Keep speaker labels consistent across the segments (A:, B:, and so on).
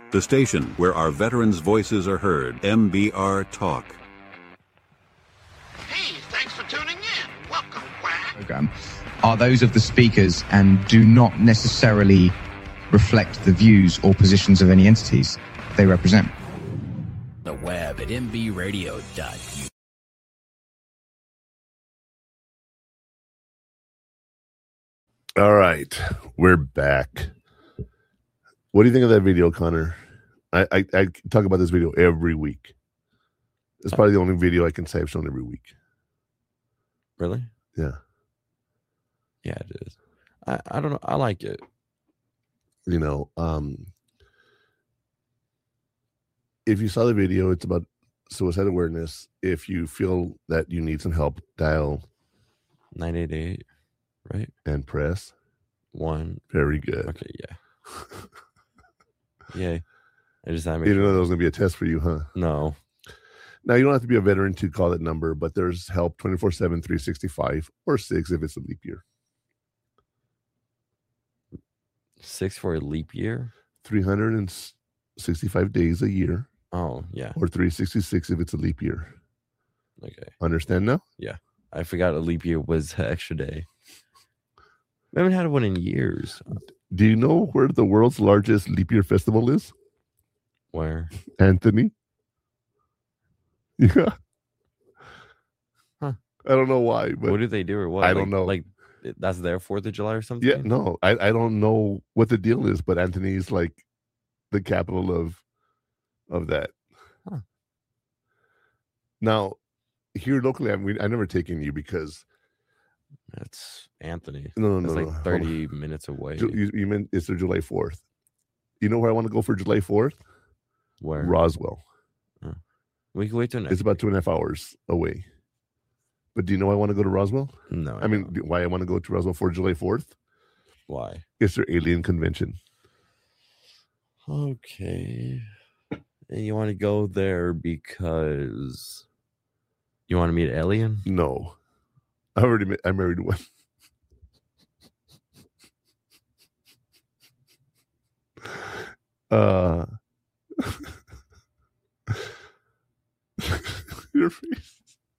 A: The station where our veterans' voices are heard. MBR Talk.
B: Hey, thanks for tuning in. Welcome, Quack.
C: Program are those of the speakers and do not necessarily reflect the views or positions of any entities they represent.
D: The web at mbradio.u.
E: All right, we're back. What do you think of that video, Connor? I talk about this video every week. It's probably the only video I can say I've shown every week.
F: Really?
E: Yeah.
F: Yeah, it is. I don't know. I like it.
E: You know, if you saw the video, it's about suicide awareness. If you feel that you need some help, dial
F: 988, right?
E: And press
F: 1.
E: Very good.
F: Okay, yeah. Yay. I just
E: You didn't know there was going to be a test for you, huh?
F: No.
E: Now, you don't have to be a veteran to call that number, but there's help 24/7, 365, or 6 if it's a leap year.
F: 6 for a leap year?
E: 365 days a year.
F: Oh, yeah.
E: Or 366 if it's a leap year.
F: Okay.
E: Understand now?
F: Yeah. I forgot a leap year was an extra day. We haven't had one in years.
E: Do you know where the world's largest leap year festival is?
F: Where?
E: Anthony. Yeah.
F: Huh.
E: I don't know why, but
F: what do they do or what?
E: I don't know.
F: Like that's their 4th of July or something?
E: Yeah, no, I don't know what the deal is, but Anthony's like the capital of that.
F: Huh.
E: Now, here locally, I never taken you because
F: that's Anthony.
E: No,
F: it's like 30 minutes away.
E: You meant it's the July 4th. You know where I want to go for July 4th?
F: Where?
E: Roswell.
F: Oh. We can wait till next.
E: It's about 2.5 hours away. But do you know I want to go to Roswell?
F: No.
E: I mean, why I want to go to Roswell for July 4th?
F: Why?
E: It's their alien convention.
F: Okay. And you want to go there because you want to meet an alien?
E: No. I married one. Your face.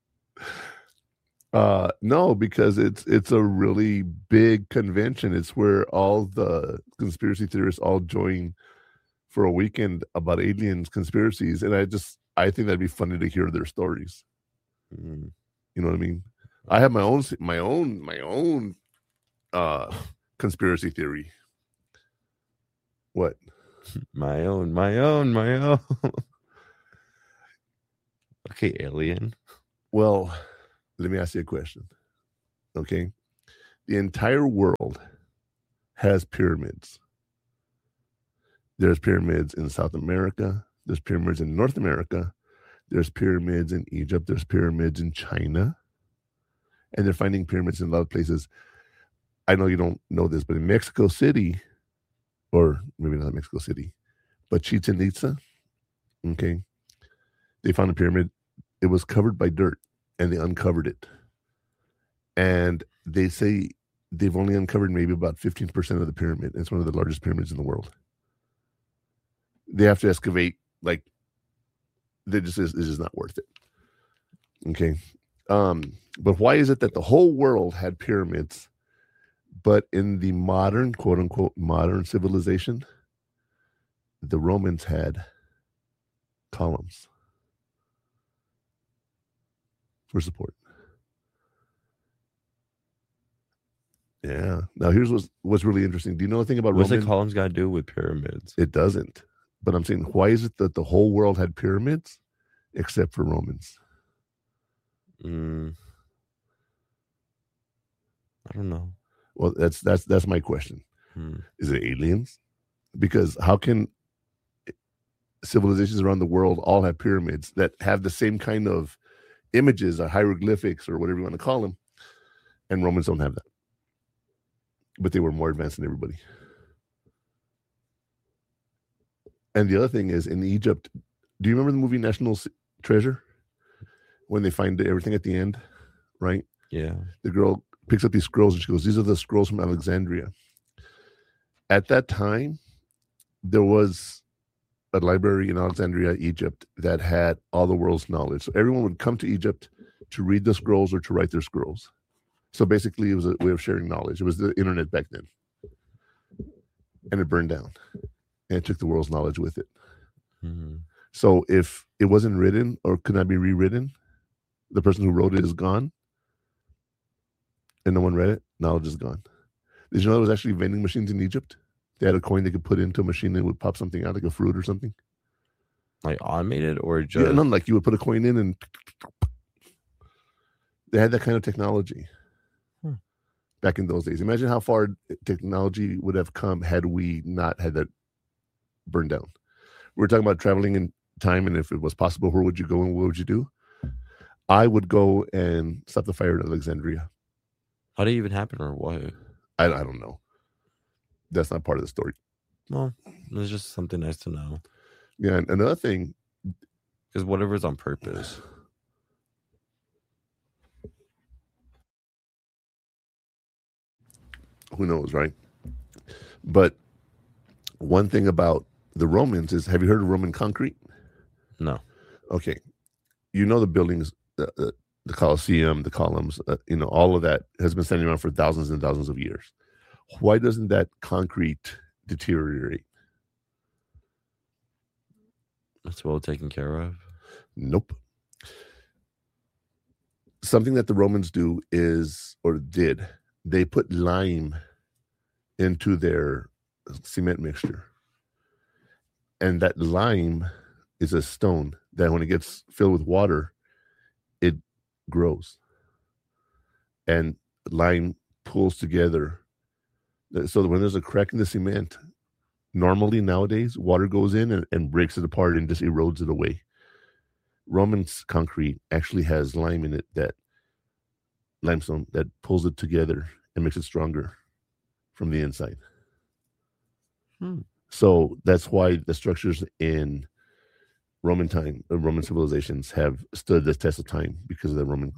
E: No, because it's a really big convention. It's where all the conspiracy theorists all join for a weekend about aliens conspiracies, and I think that'd be funny to hear their stories. You know what I mean? I have my own conspiracy theory. What?
F: My own. Okay, alien.
E: Well, let me ask you a question. Okay. The entire world has pyramids. There's pyramids in South America. There's pyramids in North America. There's pyramids in Egypt. There's pyramids in China. And they're finding pyramids in a lot of places. I know you don't know this, but in Mexico City, or maybe not Mexico City, but Chichen Itza, okay, they found a pyramid. It was covered by dirt, and they uncovered it. And they say they've only uncovered maybe about 15% of the pyramid. It's one of the largest pyramids in the world. They have to excavate, like, this is not worth it. Okay. But why is it that the whole world had pyramids, but in the modern, quote unquote, modern civilization, the Romans had columns for support? Yeah. Now here's what's really interesting. Do you know anything about
F: What's
E: Roman?
F: the columns got to do with pyramids?
E: It doesn't. But I'm saying, why is it that the whole world had pyramids except for Romans?
F: I don't know.
E: Well, that's my question. Is it aliens? Because how can civilizations around the world all have pyramids that have the same kind of images or hieroglyphics or whatever you want to call them, and Romans don't have that? But they were more advanced than everybody. And the other thing is, in Egypt, do you remember the movie National Treasure? When they find everything at the end, right?
F: Yeah.
E: The girl picks up these scrolls and she goes, "These are the scrolls from Alexandria." At that time, there was a library in Alexandria, Egypt, that had all the world's knowledge. So everyone would come to Egypt to read the scrolls or to write their scrolls. So basically, it was a way of sharing knowledge. It was the internet back then. And it burned down. And it took the world's knowledge with it.
F: Mm-hmm.
E: So if it wasn't written or could not be rewritten, the person who wrote it is gone. And no one read it, knowledge is gone. Did you know there was actually vending machines in Egypt? They had a coin they could put into a machine and it would pop something out, like a fruit or something.
F: Like automated or just...
E: Yeah, no, like you would put a coin in and they had that kind of technology back in those days. Imagine how far technology would have come had we not had that burned down. We were talking about traveling in time, and if it was possible, where would you go and what would you do? I would go and stop the fire in Alexandria.
F: How did it even happen or what?
E: I don't know. That's not part of the story.
F: Well, it's just something nice to know.
E: Yeah, and another thing,
F: because whatever's on purpose.
E: Who knows, right? But one thing about the Romans is, have you heard of Roman concrete?
F: No.
E: Okay. You know the buildings, the Colosseum, the columns, all of that has been standing around for thousands and thousands of years. Why doesn't that concrete deteriorate?
F: It's well taken care of.
E: Nope. Something that the Romans do is, or did, they put lime into their cement mixture. And that lime is a stone that when it gets filled with water, it grows. And lime pulls together. So when there's a crack in the cement, normally nowadays, water goes in and breaks it apart and just erodes it away. Roman concrete actually has lime in it, that limestone that pulls it together and makes it stronger from the inside. So that's why the structures in Roman civilizations have stood the test of time, because of the Roman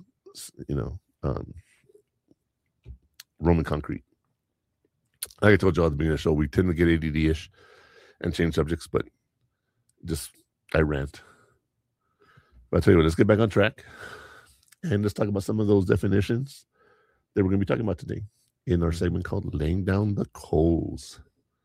E: concrete. Like I told you at the beginning of the show, we tend to get ADD-ish and change subjects, but I rant. But I'll tell you what, let's get back on track and let's talk about some of those definitions that we're going to be talking about today in our segment called Laying Down the Coals.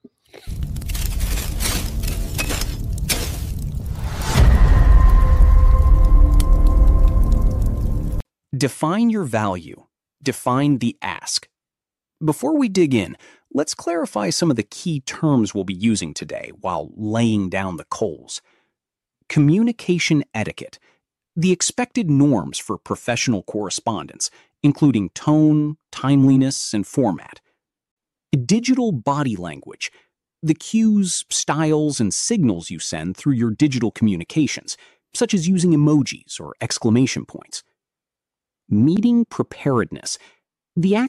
G: Define your value. Define the ask. Before we dig in, let's clarify some of the key terms we'll be using today while laying down the coals. Communication etiquette, the expected norms for professional correspondence, including tone, timeliness, and format. Digital body language, the cues, styles, and signals you send through your digital communications, such as using emojis or exclamation points. Meeting preparedness, the act